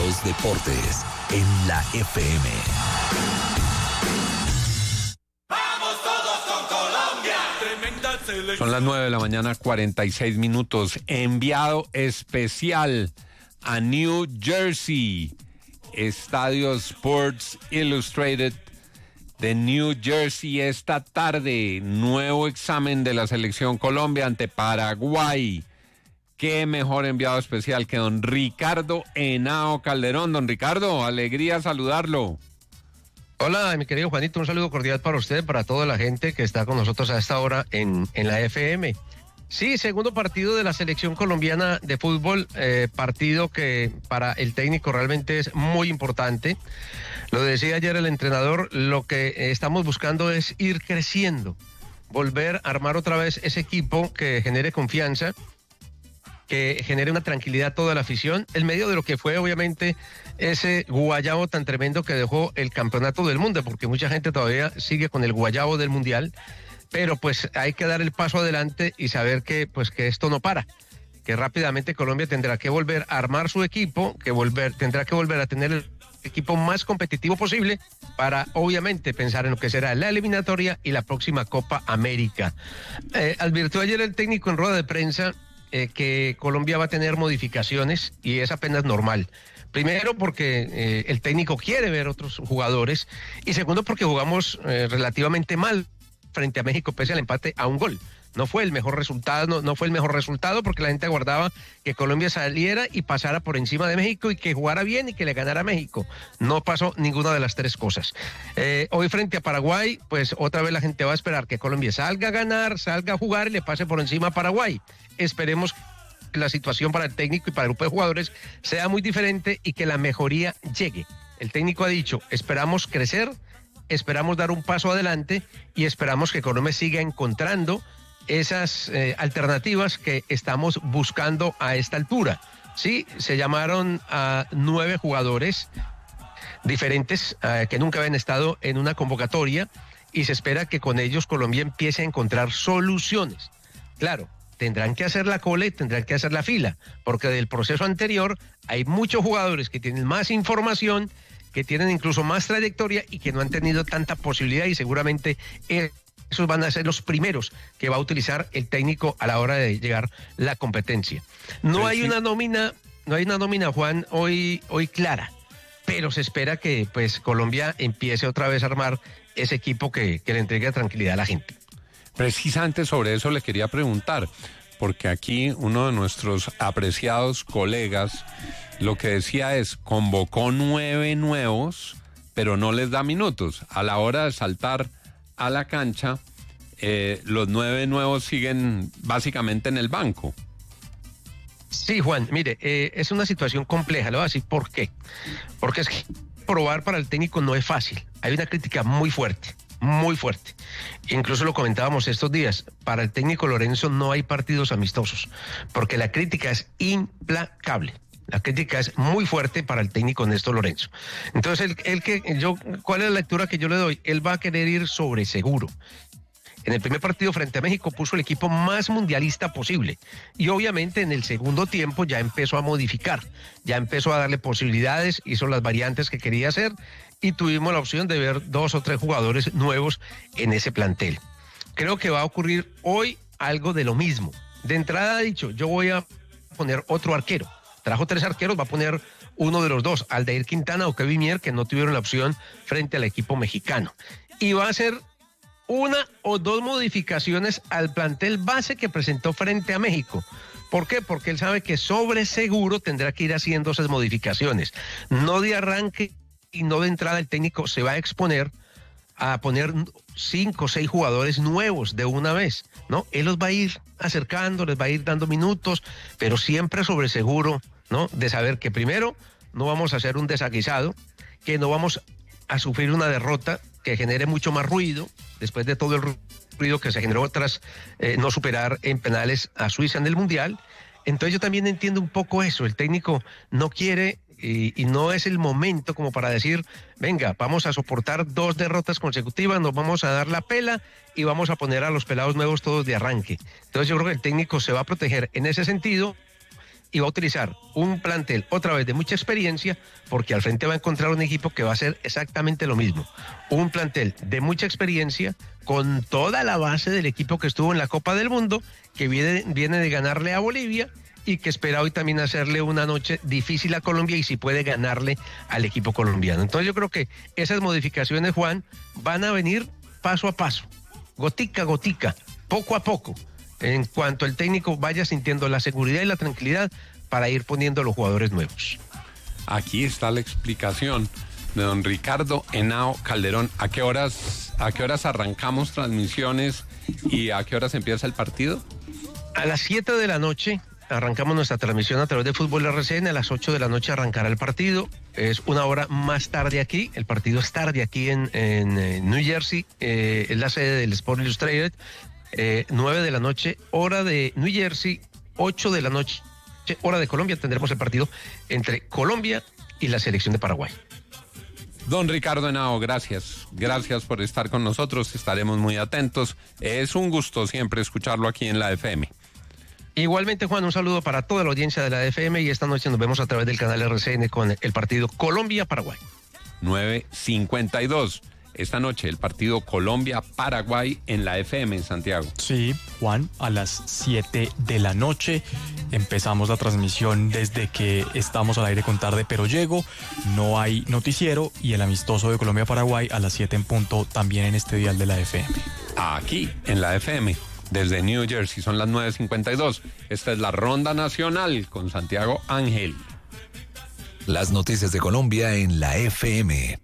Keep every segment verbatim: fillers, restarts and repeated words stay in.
los deportes en la F M. ¡Vamos todos con Colombia! Tremenda selección. Son las nueve de la mañana, cuarenta y seis minutos. Enviado especial a New Jersey. Estadio Sports Illustrated de New Jersey esta tarde. Nuevo examen de la selección Colombia ante Paraguay. Qué mejor enviado especial que don Ricardo Henao Calderón. Don Ricardo, alegría saludarlo. Hola, mi querido Juanito, un saludo cordial para usted, para toda la gente que está con nosotros a esta hora en, en la F M. Sí, segundo partido de la selección colombiana de fútbol, eh, partido que para el técnico realmente es muy importante. Lo decía ayer el entrenador, lo que estamos buscando es ir creciendo, volver a armar otra vez ese equipo que genere confianza, que genere una tranquilidad a toda la afición, en medio de lo que fue obviamente ese guayabo tan tremendo que dejó el campeonato del mundo, porque mucha gente todavía sigue con el guayabo del mundial, pero pues hay que dar el paso adelante y saber que pues que esto no para, que rápidamente Colombia tendrá que volver a armar su equipo, que volver tendrá que volver a tener el equipo más competitivo posible para obviamente pensar en lo que será la eliminatoria y la próxima Copa América. Eh, advirtió ayer el técnico en rueda de prensa Eh, que Colombia va a tener modificaciones y es apenas normal. Primero porque eh, el técnico quiere ver otros jugadores y segundo porque jugamos eh, relativamente mal frente a México pese al empate a un gol. No fue el mejor resultado, no, no fue el mejor resultado porque la gente aguardaba que Colombia saliera y pasara por encima de México y que jugara bien y que le ganara a México. No pasó ninguna de las tres cosas. Eh, hoy frente a Paraguay, pues otra vez la gente va a esperar que Colombia salga a ganar, salga a jugar y le pase por encima a Paraguay. Esperemos que la situación para el técnico y para el grupo de jugadores sea muy diferente y que la mejoría llegue. El técnico ha dicho, esperamos crecer, esperamos dar un paso adelante y esperamos que Colombia siga encontrando esas eh, alternativas que estamos buscando a esta altura. Sí, se llamaron a nueve jugadores diferentes eh, que nunca habían estado en una convocatoria y se espera que con ellos Colombia empiece a encontrar soluciones. Claro, tendrán que hacer la cola y tendrán que hacer la fila, porque del proceso anterior hay muchos jugadores que tienen más información, que tienen incluso más trayectoria y que no han tenido tanta posibilidad y seguramente es esos van a ser los primeros que va a utilizar el técnico a la hora de llegar la competencia. No hay una nómina, no hay una nómina, Juan, hoy, hoy clara, pero se espera que pues Colombia empiece otra vez a armar ese equipo que, que le entregue tranquilidad a la gente. Precisamente sobre eso le quería preguntar, porque aquí uno de nuestros apreciados colegas lo que decía es, convocó nueve nuevos, pero no les da minutos. A la hora de saltar a la cancha, eh, los nueve nuevos siguen básicamente en el banco. Sí, Juan, mire, eh, es una situación compleja, le voy a decir por qué. Porque es que probar para el técnico no es fácil. Hay una crítica muy fuerte, muy fuerte. Incluso lo comentábamos estos días, para el técnico Lorenzo no hay partidos amistosos, porque la crítica es implacable. La crítica es muy fuerte para el técnico Néstor Lorenzo. Entonces, el, el que yo, ¿cuál es la lectura que yo le doy? Él va a querer ir sobre seguro. En el primer partido frente a México puso el equipo más mundialista posible. Y obviamente en el segundo tiempo ya empezó a modificar, ya empezó a darle posibilidades, hizo las variantes que quería hacer y tuvimos la opción de ver dos o tres jugadores nuevos en ese plantel. Creo que va a ocurrir hoy algo de lo mismo. De entrada ha dicho, yo voy a poner otro arquero. Trajo tres arqueros, va a poner uno de los dos, Aldair Quintana o Kevin Mier, que no tuvieron la opción frente al equipo mexicano. Y va a hacer una o dos modificaciones al plantel base que presentó frente a México. ¿Por qué? Porque él sabe que sobre seguro tendrá que ir haciendo esas modificaciones. No de arranque y no de entrada el técnico se va a exponer a poner cinco o seis jugadores nuevos de una vez, ¿no? Él los va a ir acercando, les va a ir dando minutos, pero siempre sobre seguro, ¿no? De saber que primero no vamos a hacer un desaguisado, que no vamos a sufrir una derrota que genere mucho más ruido, después de todo el ruido que se generó tras eh, no superar en penales a Suiza en el Mundial. Entonces yo también entiendo un poco eso, el técnico no quiere y, y no es el momento como para decir, venga, vamos a soportar dos derrotas consecutivas, nos vamos a dar la pela y vamos a poner a los pelados nuevos todos de arranque. Entonces yo creo que el técnico se va a proteger en ese sentido y va a utilizar un plantel otra vez de mucha experiencia, porque al frente va a encontrar un equipo que va a hacer exactamente lo mismo. Un plantel de mucha experiencia con toda la base del equipo que estuvo en la Copa del Mundo, que viene, viene de ganarle a Bolivia y que espera hoy también hacerle una noche difícil a Colombia y si puede ganarle al equipo colombiano. Entonces yo creo que esas modificaciones, Juan, van a venir paso a paso, gotica a gotica, poco a poco, en cuanto el técnico vaya sintiendo la seguridad y la tranquilidad para ir poniendo a los jugadores nuevos. Aquí está la explicación de don Ricardo Henao Calderón. ¿A qué horas, a qué horas arrancamos transmisiones y a qué horas empieza el partido? A las siete de la noche arrancamos nuestra transmisión a través de Fútbol R C N, a las ocho de la noche arrancará el partido, es una hora más tarde aquí, el partido es tarde aquí en, en, en New Jersey, eh, es la sede del Sport Illustrated, eh, nueve de la noche, hora de New Jersey, ocho de la noche, hora de Colombia, tendremos el partido entre Colombia y la selección de Paraguay. Don Ricardo Henao, gracias, gracias por estar con nosotros, estaremos muy atentos, es un gusto siempre escucharlo aquí en la F M. Igualmente, Juan, un saludo para toda la audiencia de la F M y esta noche nos vemos a través del canal R C N con el partido Colombia-Paraguay. nueve cincuenta y dos. Esta noche el partido Colombia-Paraguay en la F M en Santiago. Sí, Juan, a las siete de la noche empezamos la transmisión desde que estamos al aire con Tarde Pero Llego. No hay noticiero y el amistoso de Colombia-Paraguay a las siete en punto también en este dial de la F M. Aquí en la F M. Desde New Jersey son las nueve cincuenta y dos. Esta es la Ronda Nacional con Santiago Ángel. Las noticias de Colombia en la F M.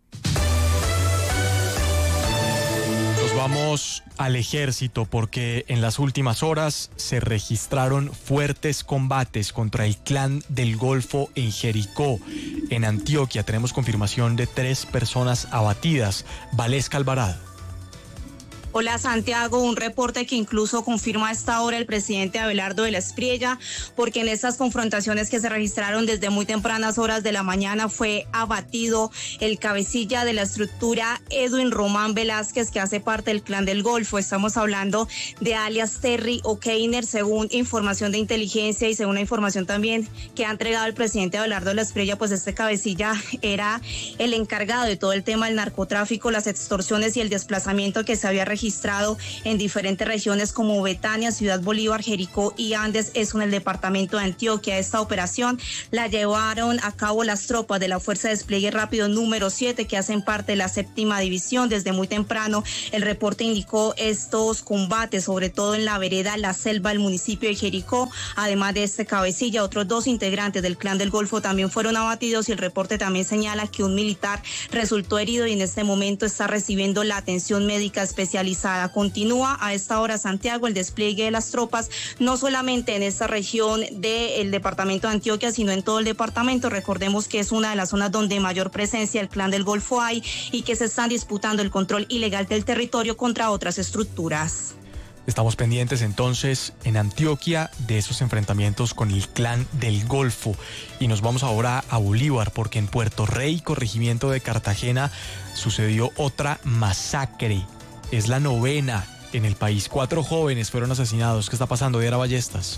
Nos vamos al ejército porque en las últimas horas se registraron fuertes combates contra el Clan del Golfo en Jericó, en Antioquia. Tenemos confirmación de tres personas abatidas. Valesca Alvarado. Hola Santiago, un reporte que incluso confirma a esta hora el presidente Abelardo de la Espriella, porque en estas confrontaciones que se registraron desde muy tempranas horas de la mañana fue abatido el cabecilla de la estructura Edwin Román Velázquez, que hace parte del Clan del Golfo. Estamos hablando de alias Terry O'Keiner, según información de inteligencia y según la información también que ha entregado el presidente Abelardo de la Espriella, pues este cabecilla era el encargado de todo el tema del narcotráfico, las extorsiones y el desplazamiento que se había registrado registrado en diferentes regiones como Betania, Ciudad Bolívar, Jericó y Andes, eso en el departamento de Antioquia. Esta operación la llevaron a cabo las tropas de la Fuerza de Despliegue Rápido número siete, que hacen parte de la séptima división. Desde muy temprano el reporte indicó estos combates, sobre todo en la vereda La Selva del municipio de Jericó. Además de este cabecilla, otros dos integrantes del Clan del Golfo también fueron abatidos y el reporte también señala que un militar resultó herido y en este momento está recibiendo la atención médica especializada. Continúa a esta hora, Santiago, el despliegue de las tropas, no solamente en esta región del departamento de Antioquia, sino en todo el departamento. Recordemos que es una de las zonas donde mayor presencia del Clan del Golfo hay y que se están disputando el control ilegal del territorio contra otras estructuras. Estamos pendientes entonces en Antioquia de esos enfrentamientos con el Clan del Golfo y nos vamos ahora a Bolívar porque en Puerto Rey, corregimiento de Cartagena, sucedió otra masacre. Es la novena en el país. Cuatro jóvenes fueron asesinados. ¿Qué está pasando, Diana Ballestas?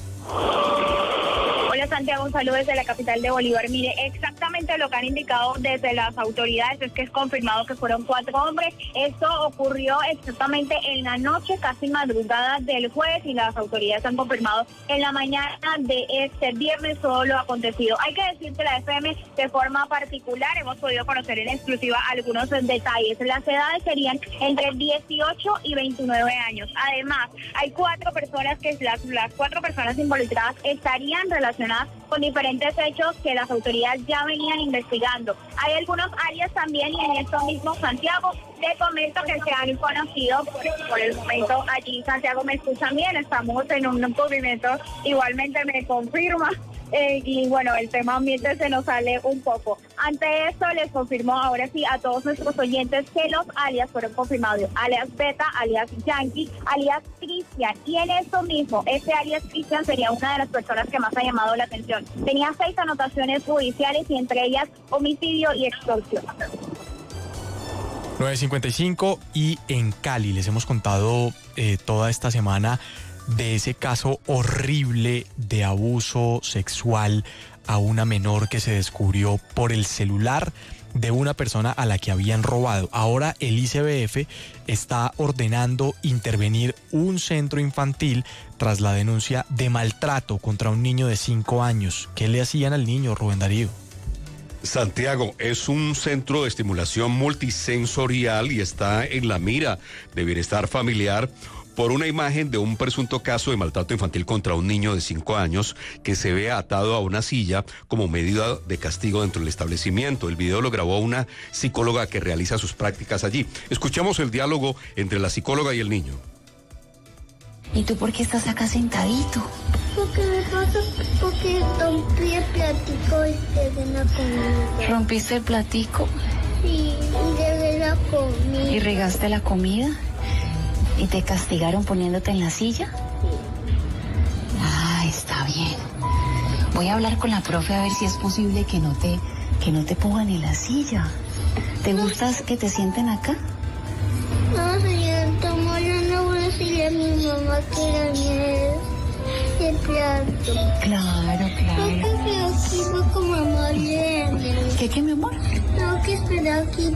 Hola Santiago, un saludo desde la capital de Bolívar. Mire, exactamente lo que han indicado desde las autoridades es que es confirmado que fueron cuatro hombres. Esto ocurrió exactamente en la noche, casi madrugada del jueves, y las autoridades han confirmado en la mañana de este viernes todo lo acontecido. Hay que decir que la F M de forma particular hemos podido conocer en exclusiva algunos detalles. Las edades serían entre dieciocho y veintinueve años. Además, hay cuatro personas que las, las cuatro personas involucradas estarían relacionadas con diferentes hechos que las autoridades ya venían investigando. Hay algunos áreas también y en esto mismo, Santiago, te comento que se han conocido por, por el momento allí. Santiago, ¿me escuchan bien? Estamos en un cubrimiento, igualmente me confirma. Eh, y bueno, el tema ambiente se nos sale un poco. Ante esto les confirmo ahora sí a todos nuestros oyentes que los alias fueron confirmados: alias Beta, alias Yankee, alias Cristian. Y en esto mismo, este alias Cristian sería una de las personas que más ha llamado la atención. Tenía seis anotaciones judiciales y entre ellas homicidio y extorsión. nueve cincuenta y cinco y en Cali les hemos contado eh, toda esta semana de ese caso horrible de abuso sexual a una menor que se descubrió por el celular de una persona a la que habían robado. Ahora el I C B F está ordenando intervenir un centro infantil tras la denuncia de maltrato contra un niño de cinco años. ¿Qué le hacían al niño, Rubén Darío? Santiago, es un centro de estimulación multisensorial y está en la mira de bienestar familiar por una imagen de un presunto caso de maltrato infantil contra un niño de cinco años que se ve atado a una silla como medida de castigo dentro del establecimiento. El video lo grabó una psicóloga que realiza sus prácticas allí. Escuchamos el diálogo entre la psicóloga y el niño. ¿Y tú por qué estás acá sentadito? Porque me pasa, porque rompí el platico y dejé la comida. ¿Rompiste el platico? Sí, y dejé la comida. ¿Y regaste la comida? ¿Y te castigaron poniéndote en la silla? Sí. Ah, está bien. Voy a hablar con la profe a ver si es posible que no te, que no te pongan en la silla. ¿Te gusta que te sienten acá? No, señor, tomo no voy a decirle a mi mamá que dañé el plato. Claro, claro. No, que aquí fue como mamá libre. ¿Qué, qué, mi amor? Tengo que esperar aquí.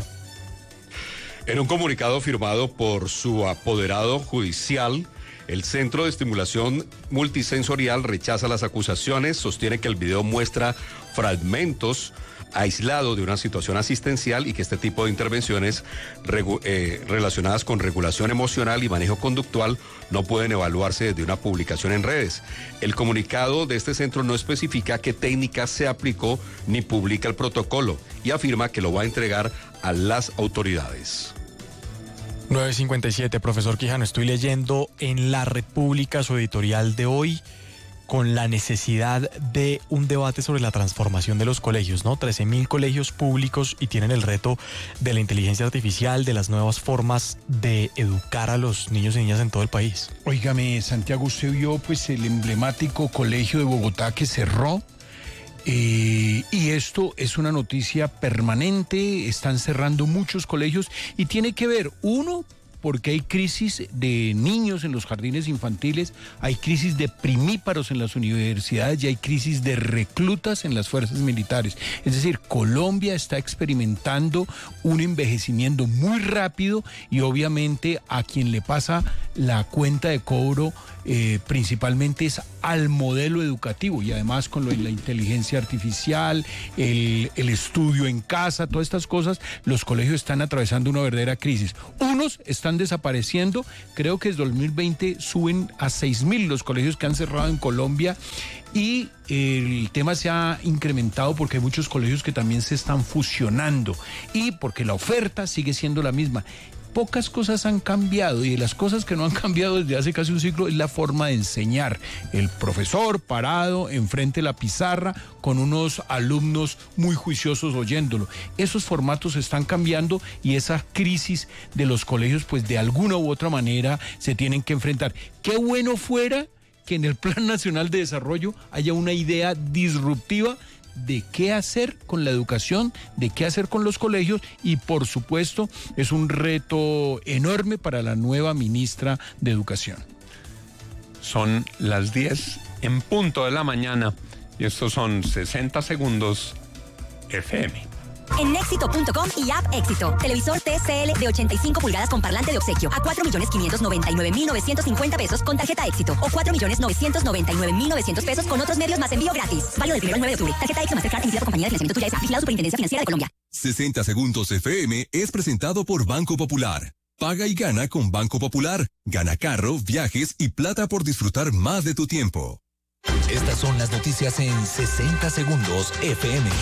En un comunicado firmado por su apoderado judicial, el Centro de Estimulación Multisensorial rechaza las acusaciones, sostiene que el video muestra fragmentos aislados de una situación asistencial y que este tipo de intervenciones eh, relacionadas con regulación emocional y manejo conductual no pueden evaluarse desde una publicación en redes. El comunicado de este centro no especifica qué técnica se aplicó ni publica el protocolo y afirma que lo va a entregar a las autoridades. nueve cincuenta y siete, profesor Quijano, estoy leyendo en La República su editorial de hoy con la necesidad de un debate sobre la transformación de los colegios, ¿no? trece mil colegios públicos y tienen el reto de la inteligencia artificial, de las nuevas formas de educar a los niños y niñas en todo el país. Óigame, Santiago, usted vio pues el emblemático colegio de Bogotá que cerró. Eh, y esto es una noticia permanente, están cerrando muchos colegios y tiene que ver, uno, porque hay crisis de niños en los jardines infantiles, hay crisis de primíparos en las universidades y hay crisis de reclutas en las fuerzas militares. Es decir, Colombia está experimentando un envejecimiento muy rápido y obviamente a quien le pasa la cuenta de cobro eh, principalmente es al modelo educativo y además con lo de la inteligencia artificial, el, el estudio en casa, todas estas cosas, los colegios están atravesando una verdadera crisis. Unos están desapareciendo, creo que desde dos mil veinte suben a seis mil los colegios que han cerrado en Colombia y el tema se ha incrementado porque hay muchos colegios que también se están fusionando y porque la oferta sigue siendo la misma. Pocas cosas han cambiado y de las cosas que no han cambiado desde hace casi un siglo es la forma de enseñar. El profesor parado enfrente de la pizarra con unos alumnos muy juiciosos oyéndolo. Esos formatos están cambiando y esa crisis de los colegios pues de alguna u otra manera se tienen que enfrentar. Qué bueno fuera que en el Plan Nacional de Desarrollo haya una idea disruptiva de qué hacer con la educación, de qué hacer con los colegios y por supuesto es un reto enorme para la nueva ministra de Educación. Son las diez en punto de la mañana y estos son sesenta segundos F M. En éxito punto com y App Éxito. Televisor T C L de ochenta y cinco pulgadas con parlante de obsequio a cuatro millones quinientos noventa y nueve mil novecientos cincuenta pesos con tarjeta Éxito o cuatro millones novecientos noventa y nueve mil novecientos pesos con otros medios más envío gratis. Válido del primero al nueve de octubre. Tarjeta Éxito Mastercard emitida por compañía de financiamiento Tuya S A. Vigilado Superintendencia Financiera de Colombia. sesenta segundos F M es presentado por Banco Popular. Paga y gana con Banco Popular. Gana carro, viajes y plata por disfrutar más de tu tiempo. Estas son las noticias en sesenta segundos F M.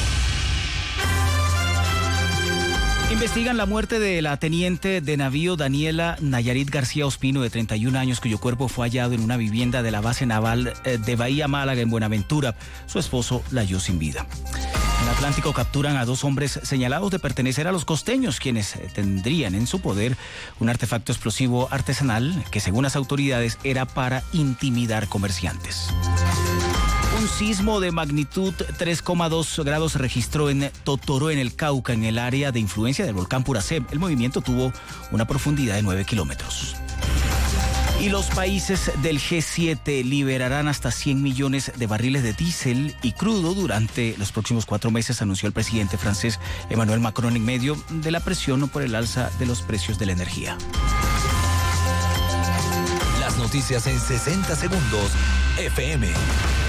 Investigan la muerte de la teniente de navío Daniela Nayarit García Ospino, de treinta y un años, cuyo cuerpo fue hallado en una vivienda de la base naval de Bahía Málaga, en Buenaventura. Su esposo la halló sin vida. En el Atlántico capturan a dos hombres señalados de pertenecer a los costeños, quienes tendrían en su poder un artefacto explosivo artesanal que, según las autoridades, era para intimidar comerciantes. Un sismo de magnitud tres coma dos grados se registró en Totoró, en el Cauca, en el área de influencia del volcán Puracé. El movimiento tuvo una profundidad de nueve kilómetros. Y los países del G siete liberarán hasta cien millones de barriles de diésel y crudo durante los próximos cuatro meses, anunció el presidente francés Emmanuel Macron en medio de la presión por el alza de los precios de la energía. Las noticias en sesenta segundos, F M.